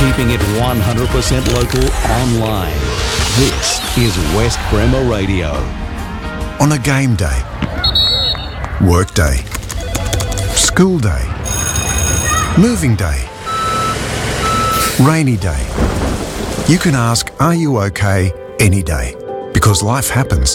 keeping it 100% local online. This is West Bremer Radio. On a game day, work day, school day, moving day, rainy day. You can ask, are you okay, any day? Because life happens